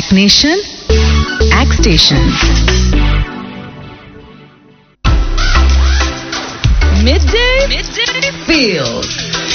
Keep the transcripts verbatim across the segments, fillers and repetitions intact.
Rock Nation, X Station. Midday, Midday Feels.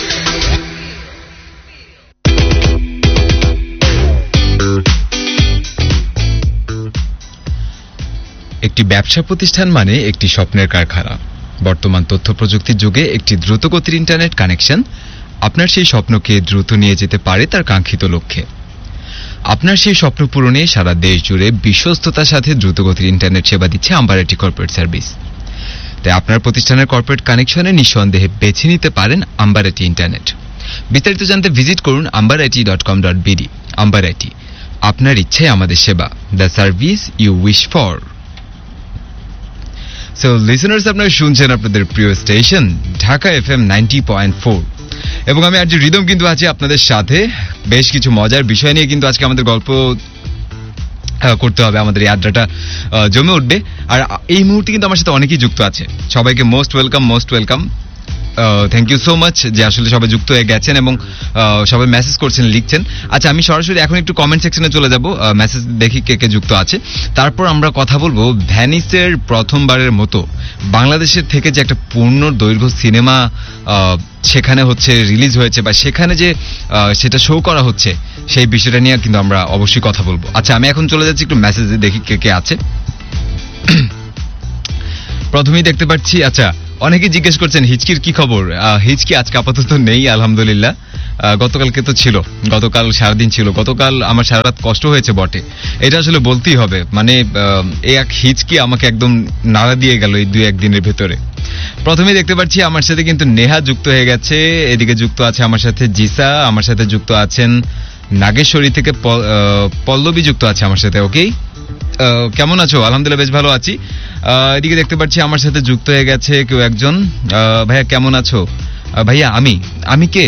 একটি ব্যবসা প্রতিষ্ঠান মানে একটি স্বপ্নের কারখানা। বর্তমান তথ্য প্রযুক্তির যুগে একটি দ্রুতগতির ইন্টারনেট কানেকশন আপনার সেই স্বপ্নকে দ্রুত নিয়ে যেতে পারে তার কাঙ্ক্ষিত লক্ষ্যে। আপনার সেই স্বপ্ন পূরণে সারা দেশ জুড়ে বিশ্বস্ততার সাথে দ্রুতগতির ইন্টারনেট সেবা দিচ্ছে আম্বার আইটি কর্পোরেট সার্ভিস। তাই আপনার প্রতিষ্ঠানের কর্পোরেট কানেকশনে নিঃসন্দেহে বেছে নিতে পারেন আম্বার আইটি ইন্টারনেট। বিস্তারিত জানতে ভিজিট করুন amber IT dot com dot BD. Amber IT, আপনার ইচ্ছে আমাদের সেবা, the service you wish for. So listeners, আপনারা শুনছেন আপনাদের প্রিয় station Dhaka F M ninety point four, এবং আমি আর যে রিদম কিন্তু আছি আপনাদের সাথে। বেশ কিছু মজার বিষয় নিয়ে কিন্তু আজকে আমাদের গল্প করতে হবে, আমাদের এই আড্ডাটা জমে উঠবে। আর এই মুহূর্তে কিন্তু আমার সাথে অনেকেই যুক্ত আছে। সবাইকে most welcome, most welcome. Thank you so much যে আসলে সবাই যুক্ত হয়ে গেছেন এবং সবাই মেসেজ করছেন, লিখছেন। আচ্ছা, আমি সরাসরি এখন একটু কমেন্ট সেকশনে চলে যাব, মেসেজ দেখি কে কে যুক্ত আছে। তারপর আমরা কথা বলবো ভ্যানিসের প্রথমবারের মতো বাংলাদেশের থেকে যে একটা পূর্ণ দৈর্ঘ্য সিনেমা সেখানে হচ্ছে রিলিজ হয়েছে, বা সেখানে যে সেটা শো করা হচ্ছে, সেই বিষয়টা নিয়ে কিন্তু আমরা অবশ্যই কথা বলবো। আচ্ছা, আমি এখন চলে যাচ্ছি একটু মেসেজ দেখি কে কে আছে। প্রথমেই দেখতে পাচ্ছি, আচ্ছা, অনেকে জিজ্ঞেস করছেন হিচকির কি খবর। হিচকি আজকে আপাতত নেই, আলহামদুলিল্লাহ। গতকালকে তো ছিল, গতকাল সারাদিন ছিল। গতকাল আমার সারা রাত কষ্ট হয়েছে বটে, এটা আসলে বলতেই হবে। মানে এই এক হিচকি আমাকে একদম নাড়া দিয়ে গেল এই দুই একদিনের ভেতরে। প্রথমেই দেখতে পাচ্ছি আমার সাথে কিন্তু নেহা যুক্ত হয়ে গেছে। এদিকে যুক্ত আছে আমার সাথে জিসা, আমার সাথে যুক্ত আছেন নাগেশ্বরী থেকে পল্লবী যুক্ত আছে আমার সাথে। ওকে, কেমন আছো? আলহামদুলিল্লাহ, বেশ ভালো আছি। এদিকে দেখতে পাচ্ছি আমার সাথে যুক্ত হয়ে গেছে কেউ একজন। ভাইয়া কেমন আছো? ভাইয়া আমি আমি কে?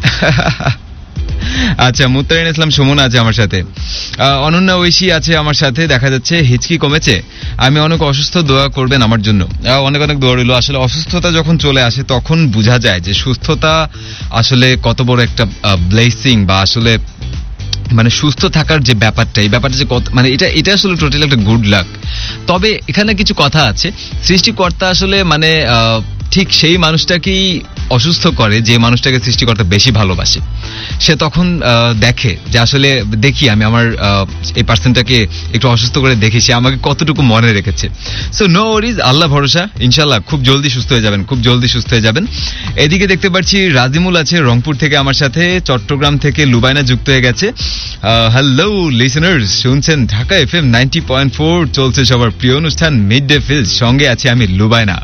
আচ্ছা, মুত্তারিন ইসলাম সুমন আছে আমার সাথে। অনন্যা ঐশী আছে আমার সাথে। দেখা যাচ্ছে হিচকি কমেছে, আমি অনেক অসুস্থ, দোয়া করবেন আমার জন্য। অনেক অনেক দোয়া রইল। আসলে অসুস্থতা যখন চলে আসে তখন বোঝা যায় যে সুস্থতা আসলে কত বড় একটা ব্লেসিং, বা আসলে মানে সুস্থ থাকার যে ব্যাপারটা, এই ব্যাপারটা যে কত, মানে এটা এটা আসলে টোটালি একটা গুড লাক। তবে এখানে কিছু কথা আছে। সৃষ্টিকর্তা আসলে মানে ঠিক সেই মানুষটাকেই অসুস্থ করে যে মানুষটাকে সৃষ্টিকর্তা বেশি ভালোবাসে। সে তখন দেখে যে আসলে দেখি আমি আমার এই পার্সনটাকে একটু অসুস্থ করে দেখি সে আমাকে কতটুকু মনে রেখেছে। সো নো ওয়ারিজ, আল্লাহ ভরসা, ইনশাল্লাহ খুব জলদি সুস্থ হয়ে যাবেন, খুব জলদি সুস্থ হয়ে যাবেন। এদিকে দেখতে পাচ্ছি রাজিমুল আছে রংপুর থেকে আমার সাথে। চট্টগ্রাম থেকে লুবাইনা যুক্ত হয়ে গেছে। হ্যালো লিসেনার্স, শুনছেন Dhaka F M ninety point four, চলছে সবার প্রিয় অনুষ্ঠান মিড ডে ফিলস, সঙ্গে আছে আমি লুবাইনা।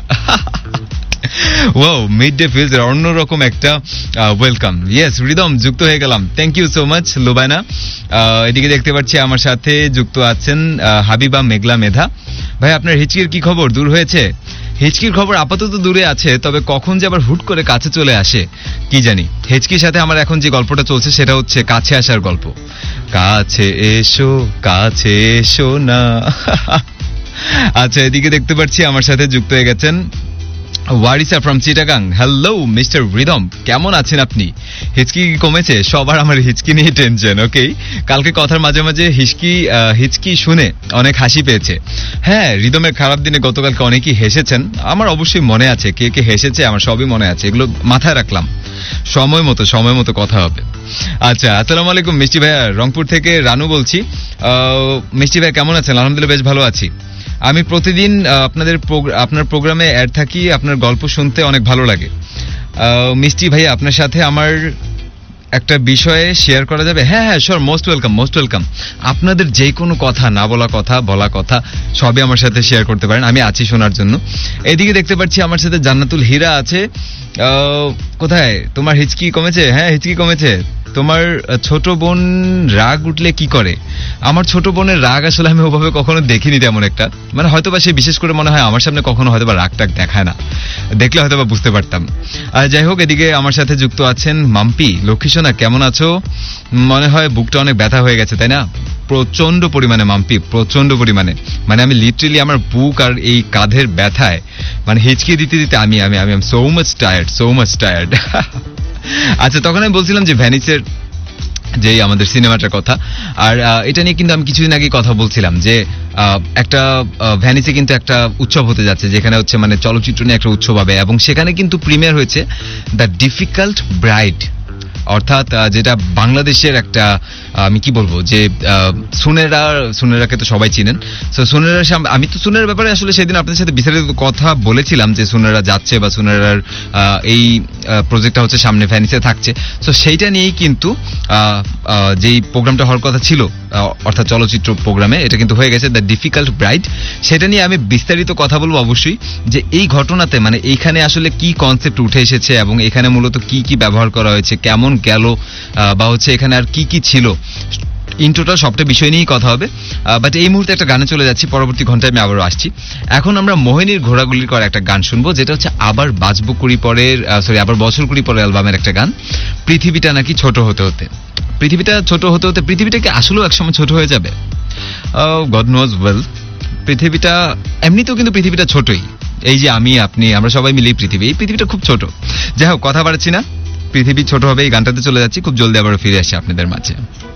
ওয়াও, মিড ডে ফিলস এর অন্যরকম একটা ওয়েলকাম। ইয়েস, রিদম যুক্ত হয়ে গেলাম, থ্যাংক ইউ সো মাচ লুবাইনা। এদিকে দেখতে পাচ্ছি আমার সাথে যুক্ত আছেন হাবিবা মেঘলা মেধা। ভাই, আপনার হিচকির কি খবর? দূর হয়েছে? হিচকির খবর আপাতত দূরে আছে, তবে কখন যে আবার হুট করে কাছে চলে আসে কি জানি। হিচকির সাথে আমার এখন যে গল্পটা চলছে সেটা হচ্ছে কাছে আসার গল্প। কাছে এসো, কাছে এসো না। আচ্ছা, এদিকে দেখতে পাচ্ছি আমার সাথে যুক্ত হয়ে গেছেন ওয়ারিসা from Chittagong. Hello mister rhythm, কেমন আছেন আপনি? হিচকি কমেছে? সবার আমার হিচকি নিয়ে টেনশন। ওকে, কালকে কথার মাঝে মাঝে হিচকি হিচকি শুনে অনেক হাসি পেয়েছে। হ্যাঁ, রিদমের খারাপ দিনে গতকালকে অনেকেই হেসেছেন, আমার অবশ্যই মনে আছে কে কে হেসেছে, আমার সবই মনে আছে, এগুলো মাথায় রাখলাম। সময় মতো সময় মতো কথা হবে। আচ্ছা, আসসালামু আলাইকুম মিষ্টি ভাইয়া, রংপুর থেকে রানু বলছি। মিষ্টি ভাই কেমন আছেন? আলহামদুলিল্লাহ, বেশ ভালো আছি। আমি প্রতিদিন আপনাদের আপনার প্রোগ্রামে অ্যাড থাকি, আপনার গল্প শুনতে অনেক ভালো লাগে। মিষ্টি ভাইয়া, আপনার সাথে আমার একটা বিষয়ে শেয়ার করা যাবে? হ্যাঁ হ্যাঁ, sure, most welcome, most welcome. আপনাদের যে কোনো কথা, না বলা কথা, বলা কথা, সবই আমার সাথে শেয়ার করতে পারেন, আমি আছি শোনার জন্য। এদিকে দেখতে পাচ্ছি আমার সাথে জান্নাতুল হীরা আছে। কোথায় তোমার হিচকি কমেছে? হ্যাঁ, হিচকি কমেছে। তোমার ছোট বোন রাগ উঠলে কি করে? আমার ছোট বোনের রাগ আসলে আমি ওভাবে কখনো দেখিনি তেমন একটা, মানে হয়তো বা সে বিশেষ করে মনে হয় আমার সামনে কখনো হয়তো বা রাগ টাগ দেখায় না, দেখলে হয়তো বা বুঝতে পারতাম। আর যাই হোক, এদিকে আমার সাথে যুক্ত আছেন মাম্পি। লক্ষ্মীসোনা কেমন আছো? মনে হয় বুকটা অনেক ব্যথা হয়ে গেছে, তাই না? প্রচন্ড পরিমাণে মাম্পি, প্রচন্ড পরিমাণে, মানে আমি লিটারেলি আমার বুক আর এই কাঁধের ব্যথায় মানে হিচকি দিতে দিতে আমি আমি আমি so much tired, so much tired. আচ্ছা, তখন আমি বলছিলাম যে ভ্যানিসের যেই আমাদের সিনেমাটার কথা। আর আহ, এটা নিয়ে কিন্তু আমি কিছুদিন আগে কথা বলছিলাম যে আহ, একটা আহ, ভ্যানিসে কিন্তু একটা উৎসব হতে যাচ্ছে, যেখানে হচ্ছে মানে চলচ্চিত্র নিয়ে একটা উৎসব হবে, এবং সেখানে কিন্তু প্রিমিয়ার হয়েছে দ্য ডিফিকাল্ট ব্রাইড, অর্থাৎ আহ, যেটা বাংলাদেশের একটা আহ, আমি কি বলবো যে আহ, সুনেরা, সুনেরাকে তো সবাই চিনেন। সো সুনেরার সাম- আমি তো সুনেরার ব্যাপারে আসলে সেদিন আপনাদের সাথে বিস্তারিত কথা বলেছিলাম যে সুনেরা যাচ্ছে বা সুনেরার আহ, এই প্রজেক্টটা হচ্ছে সামনে ভ্যানিসে থাকছে। সো সেইটা নিয়েই কিন্তু আহ, আহ, যেই প্রোগ্রামটা হওয়ার কথা ছিল, আহ, অর্থাৎ চলচ্চিত্র প্রোগ্রামে, এটা কিন্তু হয়ে গেছে দ্য ডিফিকাল্ট ব্রাইড। সেটা নিয়ে আমি বিস্তারিত কথা বলবো অবশ্যই, যে এই ঘটনাতে মানে এইখানে আসলে কি কনসেপ্ট উঠে এসেছে এবং এখানে মূলত কি কি ব্যবহার করা হয়েছে, কেমন গেল, আহ, বা হচ্ছে এখানে আর কি কি ছিল, ইন টোটাল সবটা বিষয় নিয়েই কথা হবে। বাট এই মুহূর্তে একটা গানে চলে যাচ্ছি, পরবর্তী ঘন্টায় আমি আবারও আসছি। এখন আমরা মোহিনীর ঘোড়াগুলির করা একটা গান শুনবো, যেটা হচ্ছে আবার বাঁচবো কুড়ি পরের, সরি আবার বছর কুড়ি পরের অ্যালবামের একটা গান, পৃথিবীটা নাকি ছোট হতে হতে। পৃথিবীটা ছোট হতে হতে পৃথিবীটা কি আসলেও একসময় ছোট হয়ে যাবে? God nose well. পৃথিবীটা এমনিতেও কিন্তু পৃথিবীটা ছোটই, এই যে আমি আপনি আমরা সবাই মিলেই পৃথিবী, এই পৃথিবীটা খুব ছোট। যাই হোক, কথা বাড়াচ্ছি না, পৃথিবী ছোট হবে এই গানটাতে চলে যাচ্ছি, খুব জলদি আবার ফিরে আসছি আপনাদের মাঝে।